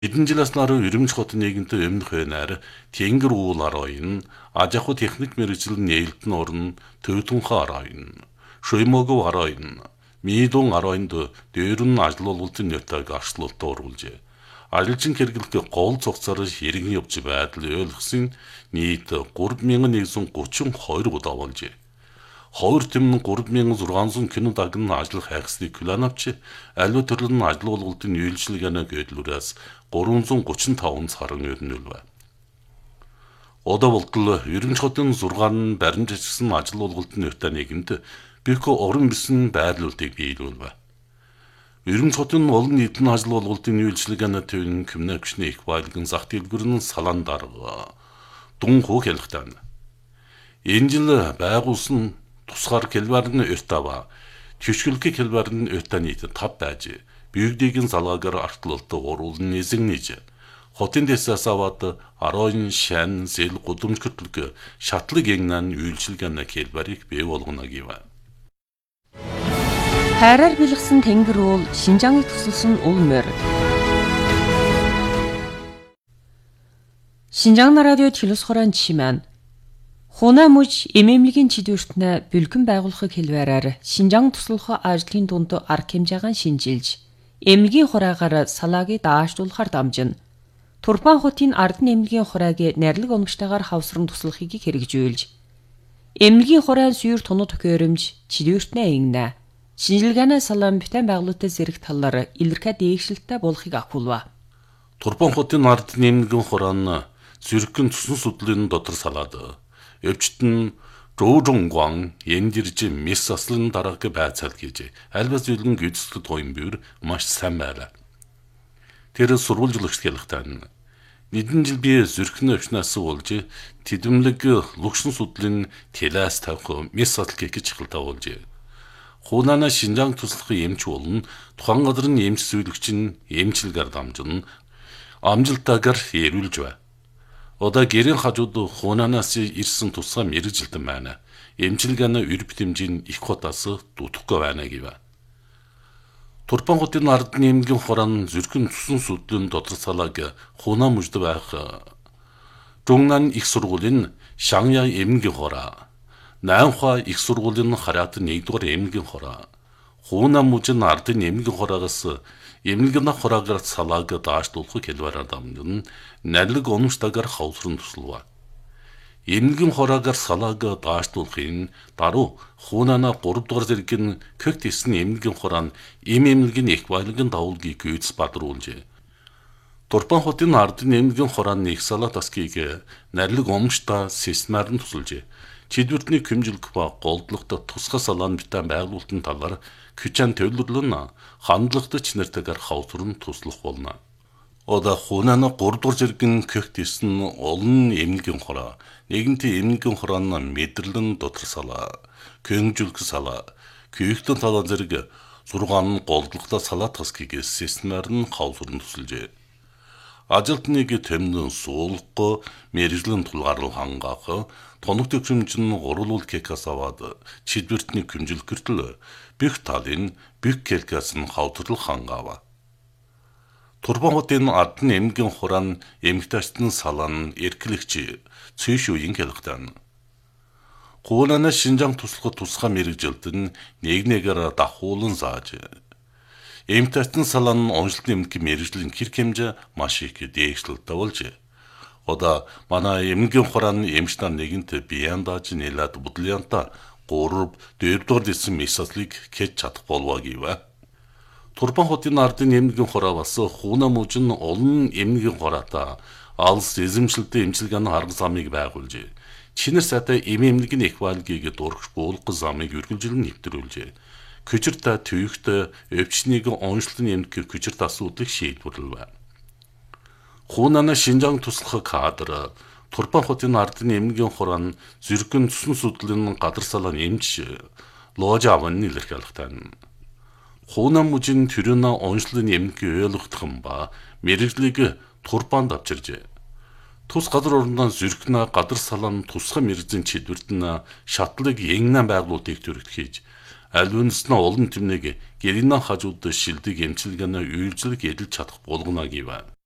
Хэдэн жилээс наруу Ирмэж хотын нийгэмтэй өмнөх байнаар Тэнгэр уул ароин, аж ахуй техник мэргэжил нээлтэн орн, Төвтүнхэ ароин, Шуймогов ароин, Мидун ароинд дээрэн ажил олголтын нэртэйг арчлуултаа оруулжээ. Ажилчин хэрэглэх гол цогцоор иргэн явж байдал ойлгосон нийт 3132 удаа болжээ. Хоёр тэмн 3600 кино дагн ажил хайхсны кланавч аливаа төрлийн ажил олголтын үйлчилгээний гэдлүүрээс 335 сарын өрнөлв. Одоо болтол Ирмэж хотын 6 баримт ажигсан ажил олголтын нэртэй нийгэмд бэхэ орон бисэн байрлуултыг биелүүлв. Ирмэж хотын олон нийтийн ажил олголтын үйлчилгээний төвийн коммуникашны их байлгын зах дэлгүүрийн салаан дарга Дун хөө хэлэхтэн. Энэ жил байгуулсан тусгаар келбарын өртава төшгөлгөө келбарын өртөө нийт 5 байж биегдийн залгаагаар артлуултаа уруулн нэзэгнэж хотын дэсээс аваад 10 шан зэл гудамжгөлг шатлаг ягнан үйлчилгээний келбарыг бий болгоно гэв. Хайраар бэлгсэн тэнгэр уул Шинжааныг тусалсан уул морь. Шинжаан радио телевиз хорон чимэн Хуна муж эмэмлэгийн чидвэртнэ бэлгэн байгуулахыг хэлбэрээр Шинжаан туслах ажлын дунд арга хэмжээгээ шинжилж эмнэлгийн хураагаар салаагийг даашлуулахар дамжина. Турпан хотын Ардын эмнэлгийн хурааг найрлаг онгоцтойгоор хавсран туслахыг хэрэгжүүлж эмнэлгийн хураан сүйр тунод төхөөрөмж чидвэртнэ ингэнэ. Шинжилгээний салаан битэн байгуулалтын зэрэг талаар илэрхий дээгшилттэй болохыг ахуулва. Турпан хотын Ардын эмнэлгийн хураан зүрхэн цусан судлалын дотор салаад өвчтөн Зоужонгван ендирж мис аслын дарааг байцаал гэж альбас зүйлэн гүйцэтгэл тоон бивэр маш сайн байлаа. Тэр сурвалжлагч хэлэхтэн нэгэн жил би зүрхний өвчнөөс болж тэдэмлэг лugшин судлалын телаас тавих мис асл гэж хилдэг болж. Хунана Шинжаан туслахын эмч болон тухайн газрын эмч зөвлөгч нь эмчилгээр дамжин амжилтаагаар эрүүлж бай. Одоо гэрийн хажууд Хунанаас ирсэн тусгай мэрэгжилтэн байна. Эмчилгээний өр битэмжийн их хотоос дутхгүй байна гэв. Турпан хотын Ардын эмнэлгийн хураан зүрхэн цусан судлалын дотор салааг Хуна мужид байх Зунгнан их сургуулийн Шанья эмнэлгийн хураа, Найнхуа их сургуулийн Хараат 1-р эмнэлгийн хураа, Хуна мужийн Ардын эмнэлгийн хураагаас эмнэлгийн хураагаар салааг даашлуулахыг хэлбэрээр дамжин найрлаг онгоцтойгоор хавсран туслав. Эмнэлгийн хураагаар салааг даашлуулахын даруй Хунана 3-р зэргийн көгт исэн эмнэлгийн хураан эмнэлгийн их байлгын давуулгийг гүйц бадруулжээ. Турпан хотын Ардын эмнэлгийн хураан их салаа таскийг найрлаг онгоцтой системаар нь тусалжээ. Чидвэртний хэмжилх ба голдлогт тусгай салаан битэн байгуулалтын талаар Күчэн төвлөрлөн хандлагатай нэртэйгээр хавсран туслах болно. Одоо Хунана 3-р зэргийн көгт исэн олон эмнэлгийн хураа, нэгэнтээ эмнэлгийн хураан мэдэрлэн дотор салаа, хэмжилх салаа, көгтөн талаа зэрэг 6 голдлогтой салаа таскийг системаар нь хавсран тусалжээ. Ажилтныг тэмнэн суулгах, мэрэгжлийн тулгаарлал хангаах, тоног төвшмжин гурлуул кекас аваад чидвэртний хэмжилх гэртэл бих талын бих келкас нь хавтрал хангаава. Турпан хотын Ардын эмнэлгийн хураан эмгтээчдэн салаан эрхлэгч цэш үеийн хэлэхтэн. Хунана Шинжаан туслахад тусгай мэрэгжилтэн нэг-нэгээр дахуулан зааж эмгтээчдэн салаан онцлогын эмнэлгийн мэрэгжлийн хэрэг хэмжээ маш их дээгшилттэй болж. Одоо манай эмнэлгийн хурааны эмч нар нэгэнт биеан дааж нэлээд будлянта 3-4-р дэсэн мисаслыг хийж чадах болов гэв. Турпан хотын Ардын эмнэлгийн хураа бас Хуна мужийн олон эмнэлгийн хураатай алс эзэмшилтэй эмчилгээний арга замыг байгуулжээ. Чинэр сайтай эмнэлгийн их байлгийг дургах буулгах замыг үргэлжлэн нэвтрүүлжээ. Күчиртэй төвөгтэй өвчнийг онцлон эмнэлгийн күчирт асуудыг шийдвэрлэв. Хунана Шинжаан туслах кадр Турпан хотын Ардын эмнэлгийн хураан зүрхэн цусан судлалын гадар салаан эмч Ложа аван илэрхийлэхтэн. Хуна мужийн төрөна онцлон эмнэлгийн ойлгохтхон ба мэрэгжлийг Турпанд авчиржээ. Тус газар орноо зүрхнэ гадар салаан тусгай мэрэгжлийн чидвэртэн шатлаг ягнан байгуулалтыг төрөлхийж аль нь олон тэмнийг гэрийн хажууд шилдэг эмчилгээний үйлчлэг edэлж чадах болгоно гэв.